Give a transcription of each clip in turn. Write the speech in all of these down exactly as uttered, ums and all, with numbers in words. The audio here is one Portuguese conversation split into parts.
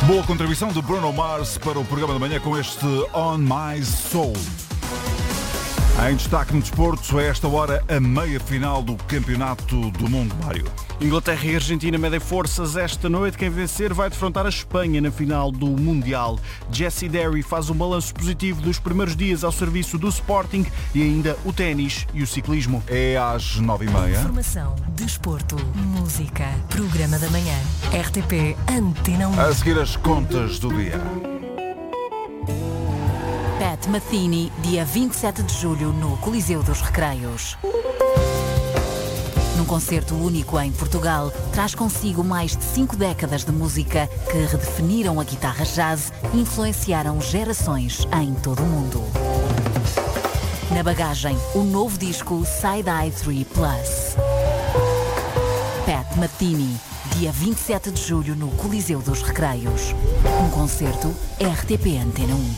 Boa contribuição de Bruno Mars para o programa da manhã com este On My Soul. Em destaque no desporto, a esta hora, a meia-final do Campeonato do Mundo, Mário. Inglaterra e Argentina medem forças esta noite. Quem vencer vai defrontar a Espanha na final do Mundial. Jessie Derry faz um balanço positivo dos primeiros dias ao serviço do Sporting e ainda o ténis e o ciclismo. É às nove e meia. Informação, desporto, música, programa da manhã. R T P Antena um. A seguir as contas do dia. Pat Metheny, dia vinte e sete de julho, no Coliseu dos Recreios. Num concerto único em Portugal, traz consigo mais de cinco décadas de música que redefiniram a guitarra jazz e influenciaram gerações em todo o mundo. Na bagagem, o novo disco Side-Eye três Plus. Pat Metheny, dia vinte e sete de julho, no Coliseu dos Recreios. Um concerto R T P Antena um.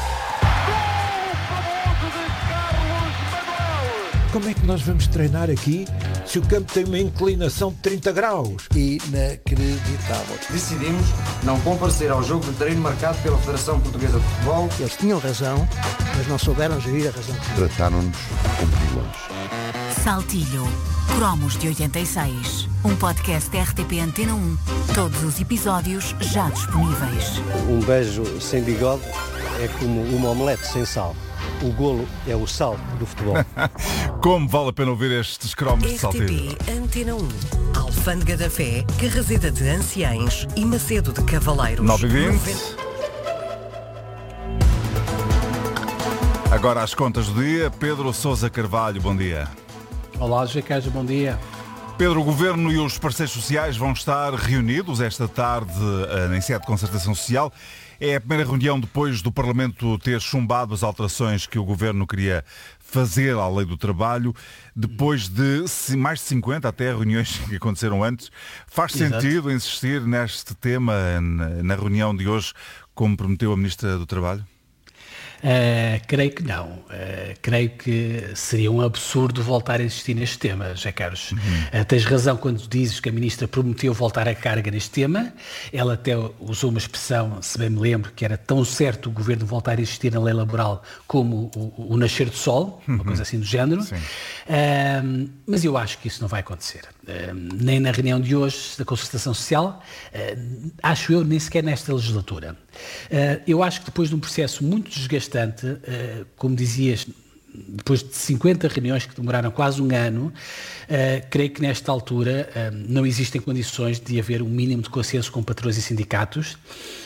Como é que nós vamos treinar aqui se o campo tem uma inclinação de trinta graus? Inacreditável. Decidimos não comparecer ao jogo de treino marcado pela Federação Portuguesa de Futebol. Eles tinham razão, mas não souberam gerir a razão. Trataram-nos como vilões. Saltilho, Cromos de oitenta e seis. Um podcast R T P Antena um. Todos os episódios já disponíveis. Um beijo sem bigode é como uma omelete sem sal. O golo é o sal do futebol. Como vale a pena ouvir estes cromos de Saltilho? R T P Antena um. Alfândega da Fé, Carraseda de Anciães e Macedo de Cavaleiros. nove e vinte. Agora às contas do dia. Pedro Sousa Carvalho, bom dia. Olá, José Carlos, bom dia. Pedro, o Governo e os parceiros sociais vão estar reunidos esta tarde em sede de concertação social. É a primeira reunião depois do Parlamento ter chumbado as alterações que o Governo queria fazer à Lei do Trabalho, depois de mais de cinquenta até reuniões que aconteceram antes. Faz Exato. sentido insistir neste tema na reunião de hoje, como prometeu a Ministra do Trabalho? Uh, creio que não. Uh, creio que seria um absurdo voltar a insistir neste tema, José Carlos. Uhum. Uh, tens razão quando dizes que a Ministra prometeu voltar à carga neste tema. Ela até usou uma expressão, se bem me lembro, que era tão certo o Governo voltar a insistir na lei laboral como o, o nascer do sol, uhum. uma coisa assim do género. Uh, mas eu acho que isso não vai acontecer. Uh, nem na reunião de hoje da concertação social, uh, acho eu, nem sequer nesta legislatura. Uh, eu acho que depois de um processo muito desgastante, uh, como dizias, depois de cinquenta reuniões que demoraram quase um ano, uh, creio que nesta altura uh, não existem condições de haver um mínimo de consenso com patrões e sindicatos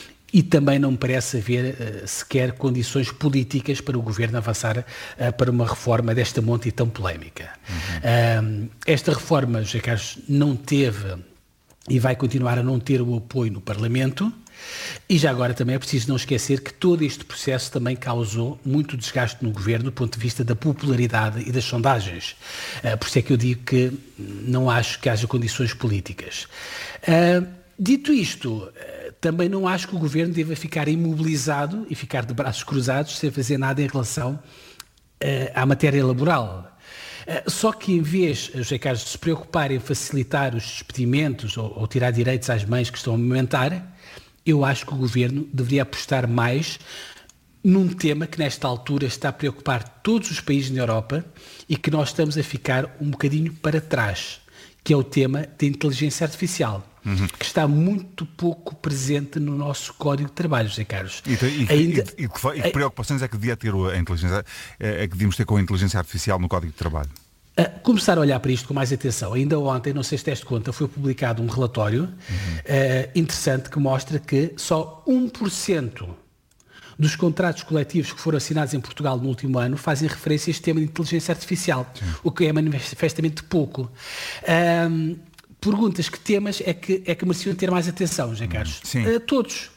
e também não me parece haver uh, sequer condições políticas para o Governo avançar uh, para uma reforma desta monta e tão polémica. Uhum. Uh, esta reforma, José Carlos, não teve e vai continuar a não ter o apoio no Parlamento. E já agora também é preciso não esquecer que todo este processo também causou muito desgaste no Governo do ponto de vista da popularidade e das sondagens. Uh, por isso é que eu digo que não acho que haja condições políticas. Uh, dito isto, uh, também não acho que o Governo deva ficar imobilizado e ficar de braços cruzados sem fazer nada em relação uh, à matéria laboral. Uh, só que em vez, José Carlos, de se preocupar em facilitar os despedimentos ou, ou tirar direitos às mães que estão a amamentar, eu acho que o Governo deveria apostar mais num tema que nesta altura está a preocupar todos os países na Europa e que nós estamos a ficar um bocadinho para trás, que é o tema da inteligência artificial, uhum. que está muito pouco presente no nosso Código de Trabalho, José Carlos. E, e, Ainda, e, e, e que preocupações é que devia ter a inteligência, é que devíamos ter com a inteligência artificial no Código de Trabalho? Uh, começar a olhar para isto com mais atenção. Ainda ontem, não sei se deste conta, foi publicado um relatório uhum. uh, interessante que mostra que só um por cento dos contratos coletivos que foram assinados em Portugal no último ano fazem referência a este tema de inteligência artificial, Sim. o que é manifestamente pouco. Uh, perguntas que temas é que, é que mereciam ter mais atenção, José Carlos? Sim. Uh, todos.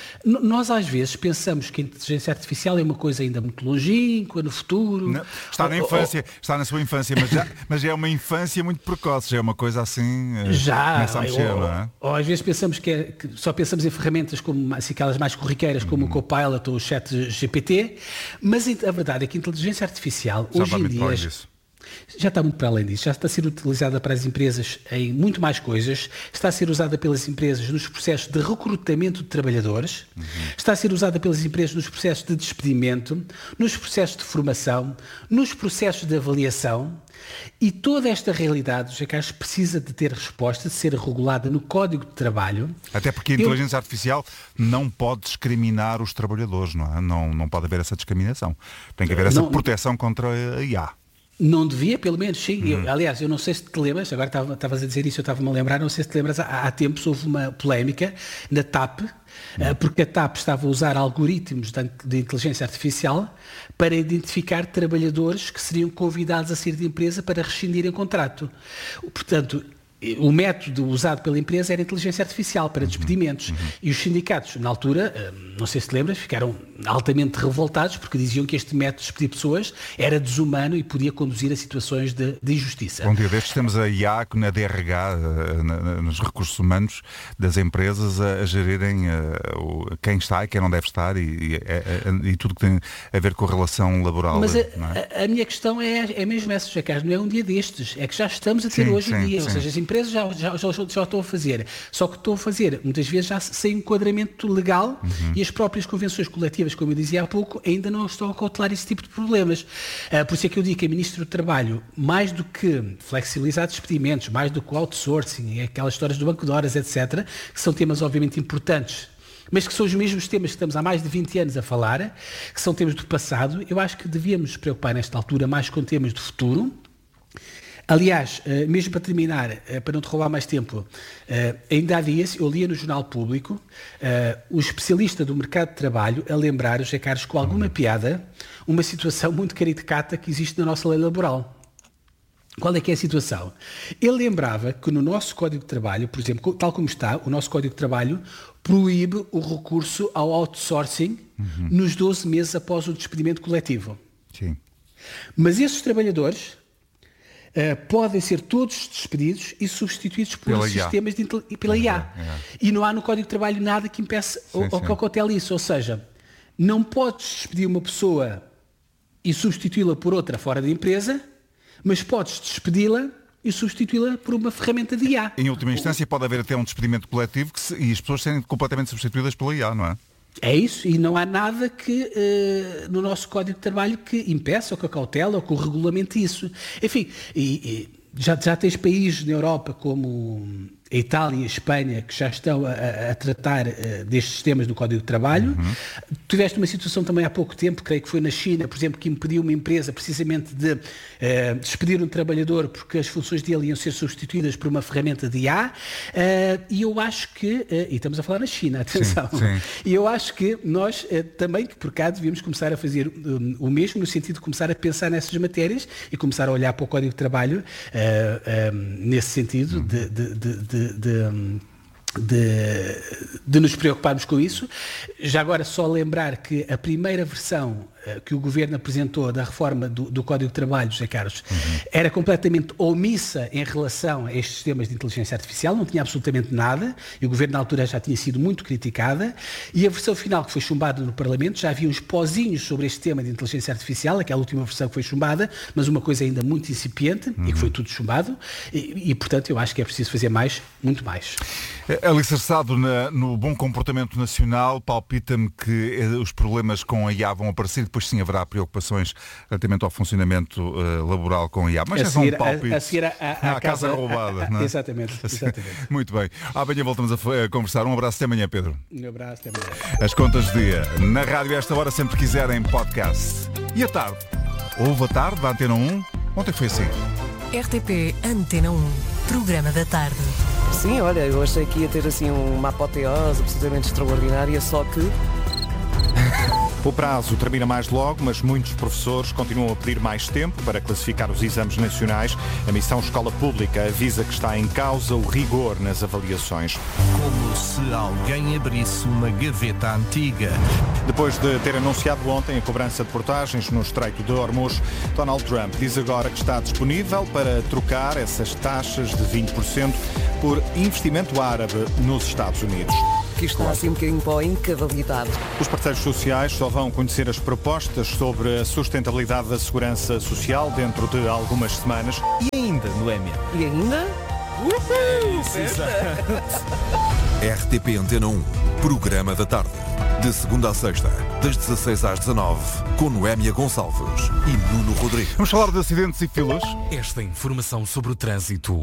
Nós às vezes pensamos que a inteligência artificial é uma coisa ainda muito longínqua, no futuro. Não, está na infância, ou, ou, está na sua infância, mas, já, mas é uma infância muito precoce, já é uma coisa assim, já, começa a mexer, ou, não é? Ou às vezes pensamos que, é, que só pensamos em ferramentas como assim, aquelas mais corriqueiras, como uhum. o Copilot ou o Chat G P T, mas a verdade é que a inteligência artificial já hoje em dia... Já está muito para além disso, já está a ser utilizada para as empresas em muito mais coisas, está a ser usada pelas empresas nos processos de recrutamento de trabalhadores, uhum. está a ser usada pelas empresas nos processos de despedimento, nos processos de formação, nos processos de avaliação, e toda esta realidade, José Carlos, precisa de ter resposta, de ser regulada no Código de Trabalho. Até porque a inteligência Eu... artificial não pode discriminar os trabalhadores, não é? Não, não pode haver essa discriminação. Tem que haver essa não, proteção contra a I A. Não devia, pelo menos, sim. Uhum. Eu, aliás, eu não sei se te lembras, agora estavas a dizer isso, eu estava-me a lembrar, não sei se te lembras, há, há tempos houve uma polémica na T A P, uhum. uh, porque a T A P estava a usar algoritmos de, de inteligência artificial para identificar trabalhadores que seriam convidados a sair de empresa para rescindirem contrato. Portanto, o método usado pela empresa era inteligência artificial para despedimentos. Uhum. E os sindicatos, na altura, não sei se te lembras, ficaram altamente revoltados porque diziam que este método de despedir pessoas era desumano e podia conduzir a situações de, de injustiça. Um dia destes temos a I A na D R H, na, nos recursos humanos das empresas, a, a gerirem uh, quem está e quem não deve estar e, e, e, e tudo que tem a ver com a relação laboral. Mas a, não é? a, a minha questão é, é mesmo essa, Jacques, não é um dia destes, é que já estamos a ter sim, hoje em dia, sim. Ou seja, as empresas já, já, já, já estão a fazer, só que estão a fazer muitas vezes já sem enquadramento legal uhum. e as próprias convenções coletivas, como eu dizia há pouco, ainda não estão a cautelar esse tipo de problemas. Uh, por isso é que eu digo que a Ministra do Trabalho, mais do que flexibilizar despedimentos, mais do que o outsourcing, aquelas histórias do banco de horas, etcétera, que são temas obviamente importantes, mas que são os mesmos temas que estamos há mais de vinte anos a falar, que são temas do passado, eu acho que devíamos nos preocupar nesta altura mais com temas do futuro. Aliás, mesmo para terminar, para não te roubar mais tempo, ainda há dias eu lia no Jornal Público o especialista do mercado de trabalho a lembrar, José Carlos, com alguma piada, uma situação muito caricata que existe na nossa lei laboral. Qual é que é a situação? Ele lembrava que no nosso Código de Trabalho, por exemplo, tal como está, o nosso Código de Trabalho proíbe o recurso ao outsourcing uhum. nos doze meses após o despedimento coletivo. Sim. Mas esses trabalhadores Uh, podem ser todos despedidos e substituídos por pela sistemas I A. De e pela I A. É, é. E não há no Código de Trabalho nada que impeça sim, ou, ou que cautele isso. Ou seja, não podes despedir uma pessoa e substituí-la por outra fora da empresa, mas podes despedi-la e substituí-la por uma ferramenta de I A. Em última instância pode haver até um despedimento coletivo que se, e as pessoas serem completamente substituídas pela I A, não é? É isso, e não há nada que uh, no nosso Código de Trabalho que impeça ou que cautela ou que regulamente isso. Enfim, e, e já, já tens países na Europa como a Itália e a Espanha que já estão a, a tratar uh, destes sistemas do Código de Trabalho. Uhum. Tiveste uma situação também há pouco tempo, creio que foi na China, por exemplo, que impediu uma empresa precisamente de uh, despedir um trabalhador porque as funções dele iam ser substituídas por uma ferramenta de I A. Uh, e eu acho que, uh, e estamos a falar na China, atenção, sim, sim. E eu acho que nós uh, também, que por cá, devíamos começar a fazer um, o mesmo, no sentido de começar a pensar nessas matérias e começar a olhar para o Código de Trabalho uh, uh, nesse sentido uhum. de, de, de, de De, de, de, de nos preocuparmos com isso. Já agora só lembrar que a primeira versão uh, que o Governo apresentou da reforma do, do Código de Trabalho, José Carlos, uhum. era completamente omissa em relação a estes sistemas de inteligência artificial, não tinha absolutamente nada, e o Governo na altura já tinha sido muito criticada, e a versão final que foi chumbada no Parlamento já havia uns pozinhos sobre este tema de inteligência artificial, aquela última versão que foi chumbada, mas uma coisa ainda muito incipiente, uhum. e que foi tudo chumbado, e, e portanto eu acho que é preciso fazer mais, muito mais. Alicerçado na, no bom comportamento nacional, palpita-me que eh, os problemas com a I A vão aparecer, depois sim haverá preocupações relativamente ao funcionamento uh, laboral com a I A. Mas a é seguir, só um palpite. A, a seguir a, a, a, a casa, casa roubada. A, a, não é? Exatamente, exatamente. Muito bem. Amanhã voltamos a, a conversar. Um abraço, até amanhã, Pedro. Um abraço, até amanhã. As contas de dia. Na rádio, esta hora, sempre quiserem, podcast. E a tarde? Houve a tarde da Antena um? Ontem foi assim. R T P Antena um, programa da tarde. Sim, olha, eu achei que ia ter assim uma apoteose absolutamente extraordinária, só que... O prazo termina mais logo, mas muitos professores continuam a pedir mais tempo para classificar os exames nacionais. A Missão Escola Pública avisa que está em causa o rigor nas avaliações. Como se alguém abrisse uma gaveta antiga. Depois de ter anunciado ontem a cobrança de portagens no Estreito de Hormuz, Donald Trump diz agora que está disponível para trocar essas taxas de vinte por cento por investimento árabe nos Estados Unidos. que isto está assim um bocadinho para a incavabilidade. Os parceiros sociais só vão conhecer as propostas sobre a sustentabilidade da segurança social dentro de algumas semanas. E ainda, Noémia? E ainda? Uhul! R T P Antena um, Programa da Tarde. De segunda a sexta, das dezasseis às dezanove, com Noémia Gonçalves e Nuno Rodrigues. Vamos falar de acidentes e filas. Esta informação sobre o trânsito